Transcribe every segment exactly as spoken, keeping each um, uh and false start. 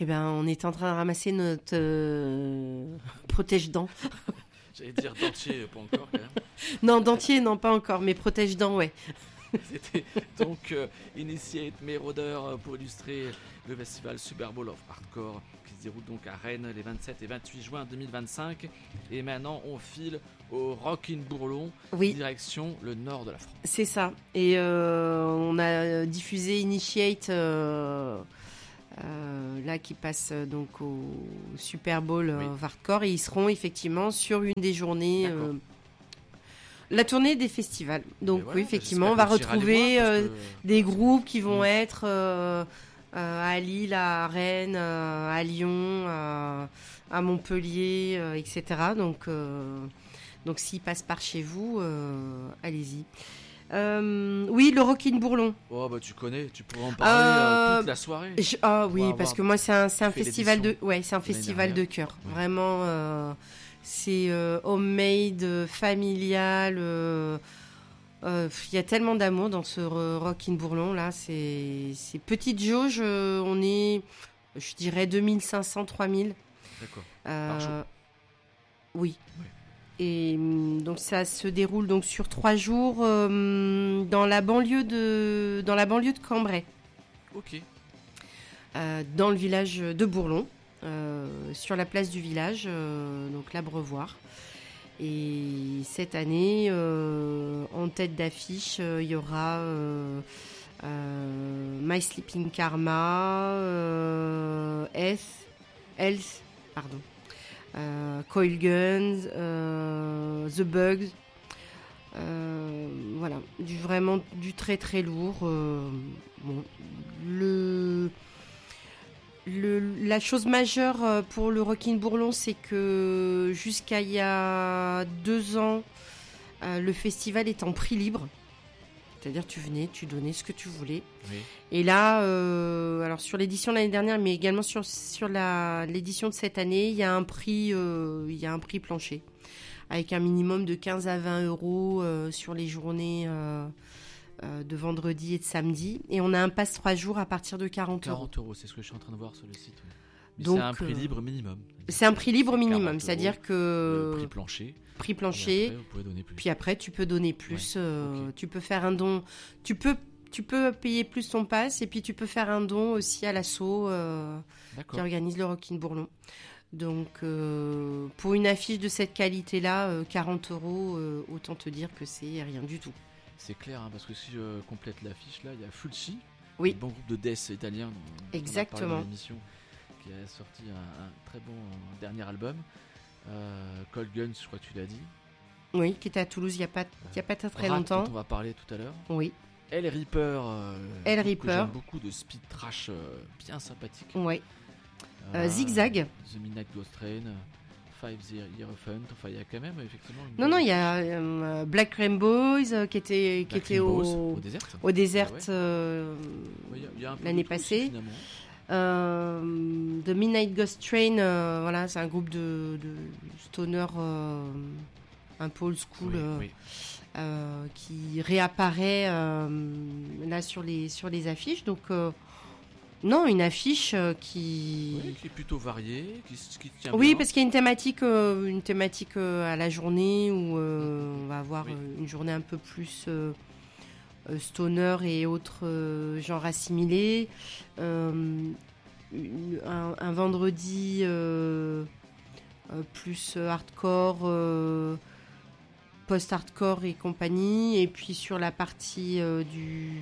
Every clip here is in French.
Eh ben, on est en train de ramasser notre euh, protège-dents. J'allais dire dentier, pas encore quand même. Non, dentier, non, pas encore, mais protège-dents, ouais. C'était donc euh, Initiate Marauder pour illustrer le festival Super Bowl of Hardcore qui se déroule donc à Rennes les vingt-sept et vingt-huit juin deux mille vingt-cinq. Et maintenant, on file au Rock in Bourlon, Oui. direction le nord de la France. C'est ça. Et euh, on a diffusé Initiate, euh, euh, là, qui passe euh, donc au Super Bowl Oui. of Hardcore. Et ils seront effectivement sur une des journées... D'accord. euh, la tournée des festivals. Donc voilà, oui, effectivement, on j'espère va que tu iras les retrouver voir, parce euh, que- des groupes qui vont Mm. être euh, euh, à Lille, à Rennes, euh, à Lyon, à, à Montpellier, euh, et cetera. Donc, euh, donc s'ils passent par chez vous, euh, allez-y. Euh, oui, le Rock in Bourlon. Oh bah tu connais, tu pourras en parler euh, Euh, toute la soirée. Je- ah oui, avoir- parce que moi c'est un, c'est un fait festival de, l'édition ouais, c'est un l'année festival de dernière. cœur. Ouais. Vraiment, euh, c'est euh, homemade, euh, familial. euh, euh, Il y a tellement d'amour dans ce euh, Rock in Bourlon là. C'est, c'est petite jauge. euh, on est, je dirais deux mille cinq cents, trois mille. D'accord. Euh, jour. Oui. Ouais. Et hum, donc ça se déroule donc sur trois jours euh, dans la banlieue de, dans la banlieue de Cambrai. Ok. Euh, dans le village de Bourlon, euh, sur la place du village, euh, donc l'Abreuvoir. Et cette année, euh, en tête d'affiche, euh, il y aura euh, euh, My Sleeping Karma, euh, Health, Health, pardon, euh, Coil Guns, euh, The Bugs. Euh, voilà, du vraiment du très très lourd. Euh, bon, le Le, la chose majeure pour le Rock in Bourlon, c'est que jusqu'à il y a deux ans, euh, le festival est en prix libre. C'est-à-dire tu venais, tu donnais ce que tu voulais. Oui. Et là, euh, alors sur l'édition de l'année dernière, mais également sur, sur la, l'édition de cette année, il y a un prix, euh, il y a un prix plancher, avec un minimum de quinze à vingt euros euh, sur les journées euh, euh, de vendredi et de samedi. Et on a un pass trois jours à partir de quarante euros. quarante euros, c'est ce que je suis en train de voir sur le site. Oui. Mais Donc, c'est un prix euh, libre minimum. C'est un prix libre C'est minimum, quarante c'est-à-dire euros, que le prix plancher. prix Et plancher, après, vous pouvez donner plus. puis après tu peux donner plus, Ouais, euh, ok. tu peux faire un don, tu peux tu peux payer plus ton pass et puis tu peux faire un don aussi à l'asso euh, qui D'accord. organise le Rock in Bourlon. Donc euh, pour une affiche de cette qualité-là, euh, quarante euros, euh, autant te dire que c'est rien du tout. C'est clair, hein, parce que si je complète l'affiche, là, il y a Fulci, Oui. un bon groupe de death italien, dont- dont on a parlé Exactement. dans l'émission, qui a sorti un, un très bon dernier album. Euh, Cold Guns, je crois que tu l'as dit. Oui, qui était à Toulouse il n'y a pas il y a pas très, très Rat, longtemps. dont on va parler tout à l'heure. Oui, El Reaper. Euh, El groupe que Reaper. J'aime beaucoup de speed trash euh, bien sympathique. ouais. Euh, Zigzag. The Midnight Ghost Train. Five Year of Hunt. Enfin, il y a quand même effectivement. Une Non non, bonne- il y a euh, Black Rainbows euh, qui était qui Black était Rainbows, au au désert. au désert Ah ouais. euh, Ouais, il y a- il y a un peu l'année de tout aussi, passée. finalement. Euh, The Midnight Ghost Train, euh, voilà, c'est un groupe de, de stoner euh, un peu old school Oui, euh, oui. euh, qui réapparaît euh, là sur les sur les affiches. Donc euh, non, une affiche euh, qui Oui, qui est plutôt varié, qui, s- qui tient oui, bien. parce qu'il y a une thématique, euh, une thématique euh, à la journée où euh, on va avoir Oui. euh, une journée un peu plus euh, euh, stoner et autres euh, genres assimilés. Euh, une- un, un vendredi euh, euh, plus hardcore, euh, post-hardcore et compagnie. Et puis sur la partie euh, du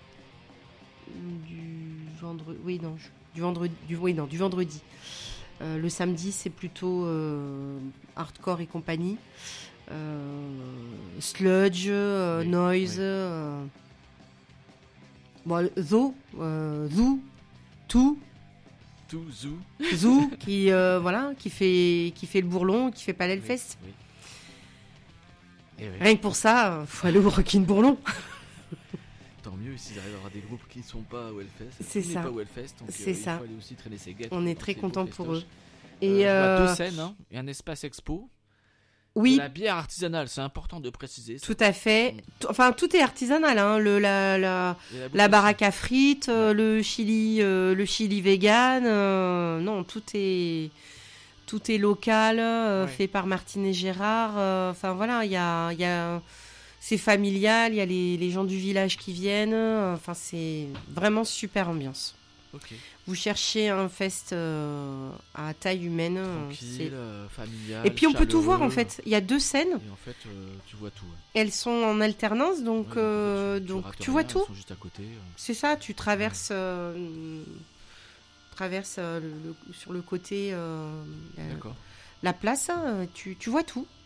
du vendredi, oui non, je- du vendredi, du, oui non, du vendredi. Euh, le samedi, c'est plutôt euh, hardcore et compagnie. Euh, sludge, euh, Oui, noise. oui. Euh, bon, Zo, euh, Zoo, tout, Tout Zoo. Zoo, qui euh, voilà, qui fait qui fait le bourlon, qui fait pas l'Hellfest. Oui, oui. Eh oui. Rien que pour ça, euh, faut aller au Rock in Bourlon. Tant mieux s'ils arrivent à avoir des groupes qui ne sont pas au Hellfest. C'est Tout n'est ça. pas au Hellfest, donc C'est euh, ça. il faut aller aussi traîner ses guettes. On est dans très ces content beaux pour eux. festoches. Et Euh, je vois euh, deux scènes, hein, et un espace expo. Oui, de la bière artisanale, c'est important de préciser. Ça. tout à fait. Mm. T- Enfin, tout est artisanal. Hein. Le, la, la, Il y en a beaucoup la aussi. baraque à frites, euh, Ouais. le chili, euh, le chili vegan. euh, non, tout est, tout est local, euh, Ouais. fait par Martine et Gérard. euh, Enfin voilà, il y a, il y a, c'est familial. Il y a les, les gens du village qui viennent. euh, Enfin, c'est vraiment super ambiance. Ok. Vous cherchez un fest euh, à taille humaine. euh, Tranquille, c'est- euh, familial. Et puis on peut tout voir en chaleureux. fait. Il y a deux scènes. Et en fait, euh, tu vois tout. Ouais. Elles sont en alternance, donc, Ouais, donc, en fait, euh, tu, tu donc rates tu rien, vois elles tout. sont juste à côté. euh. C'est ça, tu traverses, euh, traverses euh, le- le- sur le côté euh, la, D'accord. la place, hein, tu, tu vois tout.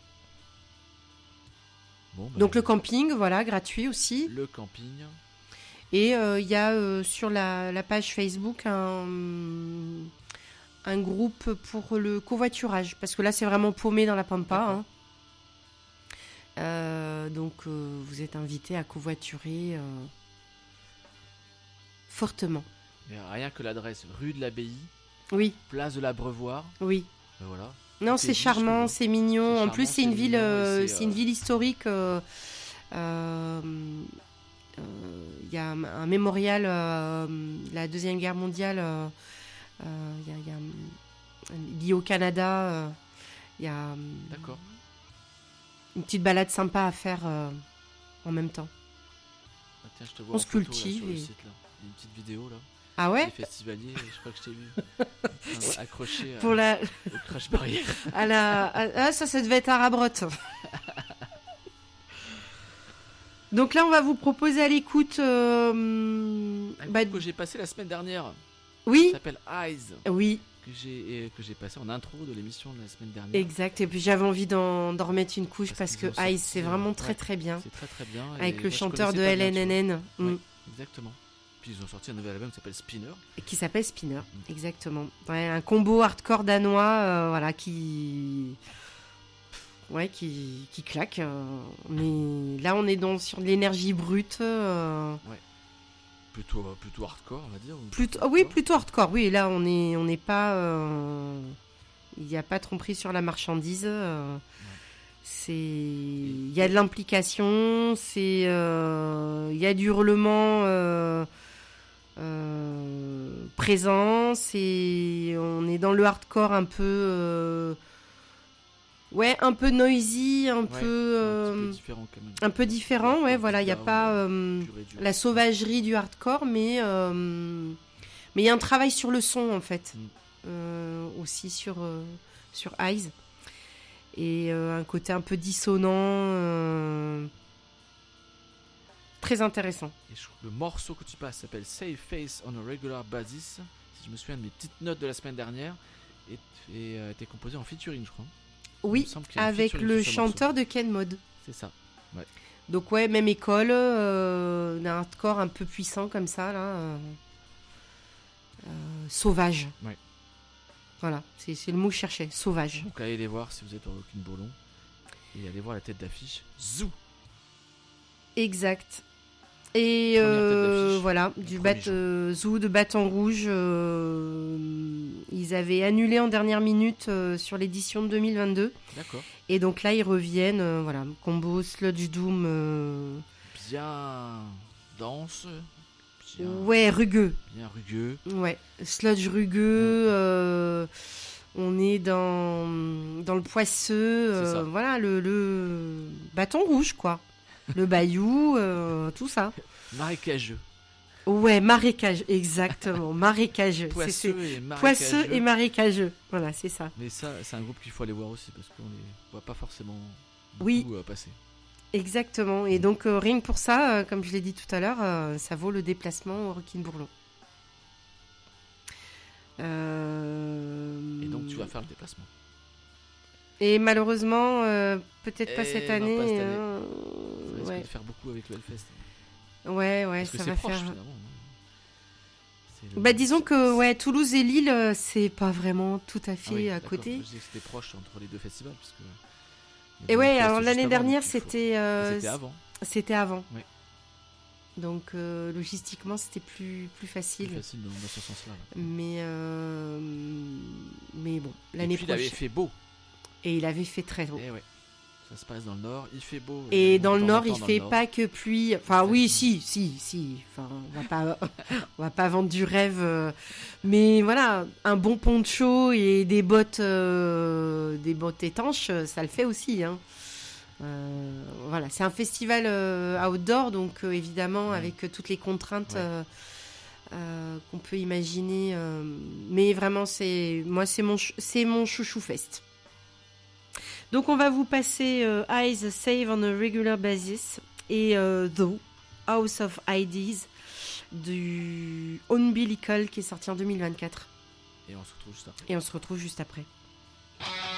Bon, bah, Donc le camping, voilà, gratuit aussi. le camping. Et euh, il y a euh, sur la, la page Facebook un, un groupe pour le covoiturage, parce que là c'est vraiment paumé dans la pampa. D'accord. Hein. Euh, donc euh, vous êtes invité à covoiturer euh, fortement. Mais rien que l'adresse, rue de l'Abbaye, Oui, place de l'Abreuvoir. oui. Ben voilà. Non, C'est c'est dit, je charmant, trouve. c'est mignon. C'est En plus, charmant, c'est une c'est ville, mignon et euh, c'est, c'est une euh, ville historique. euh, euh, euh, Il y a un, un mémorial euh, de la Deuxième Guerre mondiale. euh, euh, Il y a, il y a, euh, lié au Canada. euh, Il y a euh, D'accord. une petite balade sympa à faire euh, en même temps. Ah, tiens, je te vois On en se photo, là, cultive sur le et- site, là. Il y a une petite vidéo là. Ah ouais? Les festivaliers, je crois que je t'ai vu. Enfin, accroché à, Pour la, au crash barrière. à la, à- ah, ça, ça devait être à Rabrotte. Donc là, on va vous proposer à l'écoute. euh, Un bah, groupe que j'ai passé la semaine dernière. oui, Ça s'appelle Eyes. oui, Que j'ai, et que j'ai passé en intro de l'émission de la semaine dernière. exact. Et puis j'avais envie d'en, d'en remettre une couche Parce parce, qu'ils que ont Ice, sorti, c'est euh, vraiment très ouais. très bien. C'est très très bien. Avec et le moi, je chanteur de connaissais pas bien, tu vois. L N N N. mm, Ouais, exactement. Puis ils ont sorti un nouvel album qui s'appelle Spinner. qui s'appelle Spinner, Mm. exactement. Ouais, un combo hardcore danois, euh, voilà, qui, ouais, qui, qui claque. euh, mais là, on est dans sur de l'énergie brute. euh, Plutôt, euh, plutôt hardcore, on va dire. ou plutôt, ah oui, hardcore. plutôt hardcore. Oui, là, on est, on n'est pas, euh, il n'y a pas de tromperie sur la marchandise. euh, C'est, il y a de l'implication, c'est, euh, il y a du hurlement euh, euh, présent, c'est, on est dans le hardcore un peu, euh, ouais, un peu noisy, un Ouais, peu, un petit euh, peu différent quand même. un peu différent, Hardcore ouais, voilà, il y a guitare, pas euh, euh, pur et dur. la sauvagerie du hardcore, mais euh, mais il y a un travail sur le son en fait, Mm. euh, aussi sur euh, sur Eyes. Et euh, un côté un peu dissonant, euh, très intéressant. Et je trouve que le morceau que tu passes s'appelle Save Face on a Regular Basis. Si je me souviens de mes petites notes de la semaine dernière. Et, et euh, était composé en featuring, je crois. Il Oui, me semble qu'il y a un avec featuring le sur ce morceau. chanteur de Ken Mod. C'est ça. Donc ouais, même école, euh, d'un hardcore un peu puissant comme ça, là. euh, euh, sauvage. Ouais. Voilà, c'est c'est le mot que je cherchais, sauvage. Donc allez les voir si vous êtes au Rock'n Bourlon. Et allez voir la tête d'affiche. Zou. Exact. Et Première euh, tête d'affiche, voilà, le du premier bat, jour. euh, Zoo de Bâton Rouge. euh, ils avaient annulé en dernière minute euh, sur l'édition de deux mille vingt-deux. D'accord. Et donc là, ils reviennent. euh, voilà, combo Sludge Doom. euh, Bien dense. Bien, ouais, rugueux. bien rugueux. Ouais, sludge rugueux. euh, on est dans, dans le poisseux. C'est euh, ça. voilà, le, le bâton rouge, quoi. Le bayou, euh, tout ça. Marécageux. Ouais, marécage, exactement. Marécageux. C'est- c'est- Poisseux et marécageux. Poisseux et marécageux. Voilà, c'est ça. Mais ça, c'est un groupe qu'il faut aller voir aussi parce qu'on les voit pas forcément beaucoup Oui. euh, passer. Exactement. Et donc, euh, rien que pour ça, euh, comme je l'ai dit tout à l'heure, euh, ça vaut le déplacement au Rock'n Bourlon. Euh, Et donc tu vas faire le déplacement. Et malheureusement, euh, peut-être pas Eh cette non, année. pas cette année. euh, Ça risque ouais. de faire beaucoup avec le Hellfest. ouais, ouais, Parce que ça c'est va proche faire. finalement. C'est le- Bah, disons que ouais, Toulouse et Lille, euh, c'est pas vraiment tout à fait Ah oui, à d'accord. côté. Je disais que c'était proche entre les deux festivals. Parce que il y Et avait ouais, le Hellfest alors juste l'année avant, dernière, donc il faut- c'était euh, C'était avant. c'était avant. Ouais. Donc euh, logistiquement, c'était plus plus facile. Plus facile dans, dans ce sens-là. là. Mais euh, mais bon, Et l'année puis il avait prochaine. fait beau. Et il avait fait très beau. Et ouais. Ça se passe dans le nord, il fait beau. Et dans le temps en nord, temps il dans fait le nord. pas que pluie. Enfin, Tout à oui, fait. si, si, si. Enfin, on va pas, on va pas vendre du rêve. euh, Mais voilà, un bon poncho et des bottes, euh, des bottes étanches, ça le fait aussi. Hein. Euh, voilà, c'est un festival euh, outdoor, donc euh, évidemment Ouais. avec euh, toutes les contraintes Ouais. euh, euh, qu'on peut imaginer. euh, Mais vraiment, c'est moi, c'est mon, ch- c'est mon chouchou fest. Donc on va vous passer euh, Eyes Save on a Regular Basis et euh, Though, House of Ideas du Umbilical qui est sorti en deux mille vingt-quatre. Et on se retrouve juste après. Et on se retrouve juste après.